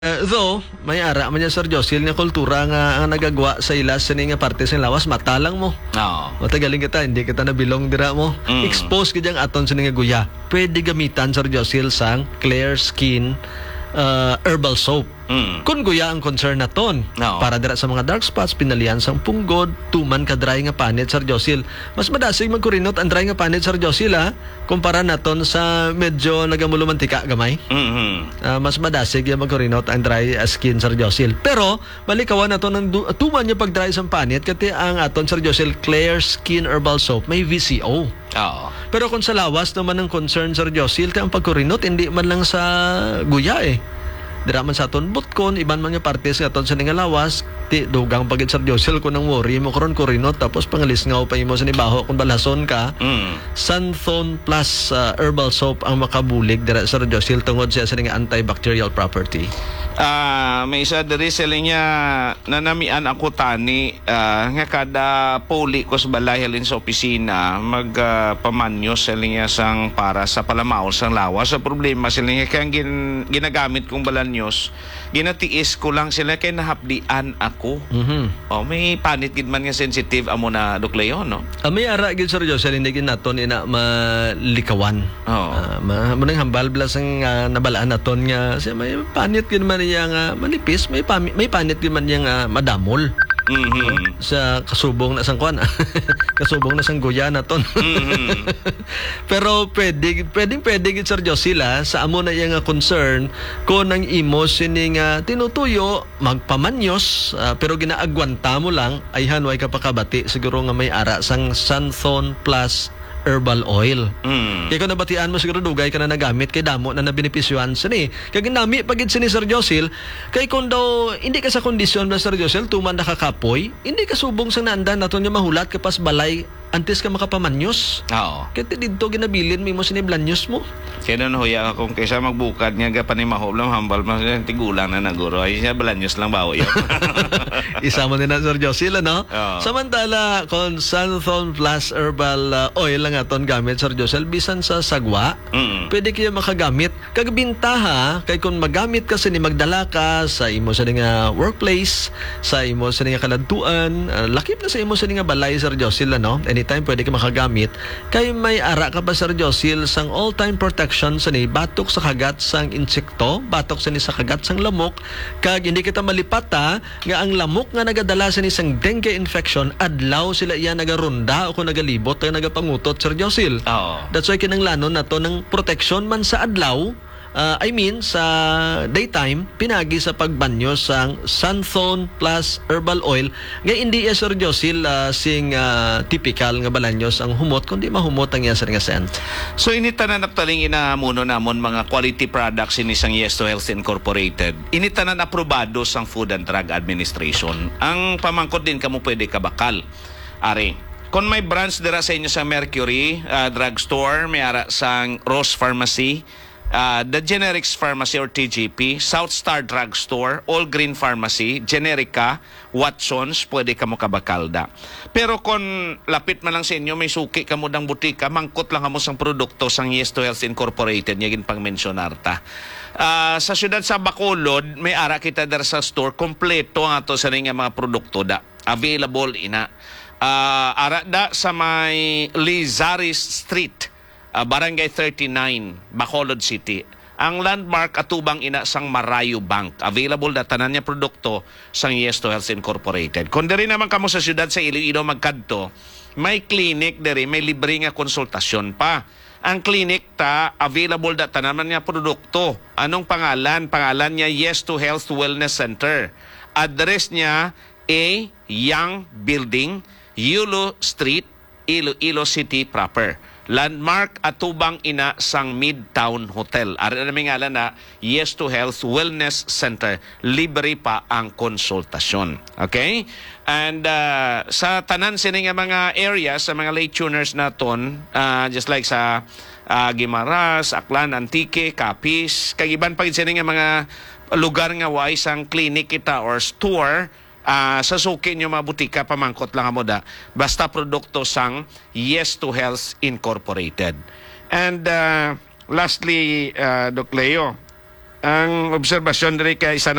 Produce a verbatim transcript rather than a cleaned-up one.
Uh, though, may ara man niya Sir Josil nga kultura nga ang nagagwa sa ilas sa nga parte sa lawas, matalang mo. Oo. Matagaling kita, hindi kita nabilong dira mo. Mm. Expose ka diyang aton sa nga guya. Pwede gamitan Sir Josil sang clear skin uh, herbal soap. Mm. Kung guya ang concern na ton, Oo. para dira sa mga dark spots, pinalian sang punggod, tuman ka dry nga panit Sir Josil. Mas madasig magkurinot ang dry nga panit Sir Josil ha, kumpara naton sa medyo nagamulo mantika gamay. Mm-hmm. Uh, mas madasig yung magkurinot ang dry uh, skin Sir Josil. Pero malikawan nato ng du- tuman yung pag dry sa panit kati ang aton Sir Josil clear skin herbal soap may V C O. Oo. Pero kung sa lawas naman ang concern Sir Josil, ang pagkurinot hindi man lang sa guya eh. Dira man sa aton butkon, iban man nga partes nga aton sa nga lawas, ti dugang pagid Sir Josil ko nang worry mo karon kurinot tapos pangalisngaw pa imo sa nibaho kung balason ka. Mm. Santhone Plus uh, herbal soap ang makabulig dira Sir Josil tungod siya sa nga antibacterial property. Ah, may isa diri sila niya nanamian ako tani ah, nga kada puli ko sa balay halin sa opisina mag uh, pamanyos sila niya sang para sa palamaol sang lawas. Sa problema sila niya kaya gin, ginagamit kong balanyos ginatiis ko lang sila kay nahapdian ako. Mhm. Oh, may panit gid man nga sensitive amo na Dokleyo, no? Ami ara gid Sir Josil hindi gid naton ina malikawan. Oo. Uh, ma munang hambal blas ang uh, nabalaan naton nga siya may panit gid man niya nga manipis, may pami, may panit gid man niya nga madamol. Mhm. Sa kasubong na sang kwan. kasubong na sang guya naton. Mhm. Pero pwede pwedeng pwede gid Sir Josil ha, sa amo na iya nga concern ko nang imo sini nga tinutuyo magpamanyos uh, pero ginaagwanta mo lang ayhan way kapakabati siguro nga may ara sang Santhone Plus herbal oil. Mm. Kaya kung nabatian mo siguro dugay ka na nagamit kay damo na nabenepisyuhan sini. Kaya ginami pagid sini Sir Josil kay kung daw hindi ka sa kondisyon na Sir Josil tuman nakakapoy, hindi ka subong sa naandan naton nga mahulat kapas balay antes ka makapamanyos. Oo. Kaya dito ginabilin mo sini blanyos mo. Kaya nun huya akong kaysa magbukad nga gapan ni mahom lang hambal mas tigulang na naguro ay siya balanyos lang bawo yun. Isa mo din na Sir Josil ano? Oo. Samantala kung Santhone Plus herbal uh, oil lang aton gamit Sir Josil bisan sa sagwa, Mm. pwede kayo makagamit. Kagbintaha kay kung magamit ka sa ni magdala ka sa imo sa nga workplace, sa imo sa nga kaladtuan, uh, lakip na sa imo sa nga balay Sir Josil ano? Anytime pwede ka makagamit. Kay may ara ka ba Sir Josil sang all-time protection sa ni batok sa kagat sang insekto, batok sa ni sa kagat sang lamok, kag hindi kita malipata nga ang lamok nga nagadala sa ni sang dengue infection adlaw sila iya nagarunda o kung nagalibot kag nagapangutot Sir Josil. Oo. That's why kinanglanon nato ng protection man sa adlaw. Uh, I mean, sa daytime, pinagi sa pagbanyo sang Santhone Plus herbal oil. Nga hindi iya Sir Josil uh, sing uh, typical nga balanyos ang humot, kundi mahumot ang iya sa nga scent. So inita na naktaling inamuno namon mga quality products ini sang Yes to Health Incorporated. Inita na aprobado sang Food and Drug Administration. Ang pamangkot din kamo pwede kabakal. Ari, kung may branch dira sa inyo sa Mercury uh, Drugstore, may ara sang Rose Pharmacy, Uh, the Generics Pharmacy or T G P, South Star Drugstore, All Green Pharmacy, Generica, Watsons, pwede ka mo kabakalda. Pero kung lapit man lang sa inyo, may suki ka mo dang butika, mangkot lang mo sang produkto sang Yes to Health Incorporated, yagin pang mensyonarta. Uh, sa siyudad sa Bacolod, may ara kita dar sa store, kompleto nga to sa nga mga produkto da. Available ina. Uh, ara da sa may Lizaris Street, Uh, Barangay thirty-nine, Bacolod City. Ang landmark atubang ina sang Marayo Bank. Available na tanan niya produkto sang Yes to Health Incorporated. Kung diri naman kamo sa siyudad sa Iloilo magkadto, may clinic diri, may libre nga konsultasyon pa. Ang clinic ta available na tanan niya produkto. Anong pangalan? Pangalan niya Yes to Health Wellness Center. Address niya A Young Building, Yulo Street, Iloilo City proper. Landmark atubang ina sang Midtown Hotel. Ari na may ngalan na Yes to Health Wellness Center. Libre pa ang konsultasyon. Okay? And uh, sa tanan sini nga mga areas, sa mga late tuners naton, uh, just like sa uh, Guimaras, Aklan, Antique, Capiz, kagiban pa sini nga mga lugar nga way sang clinic kita or store, Uh, sa suki nyo mga butika, pamangkot lang mo da. Basta produkto sang Yes to Health Incorporated. And uh, lastly, uh, Doc Leo, ang obserbasyon diri kay isa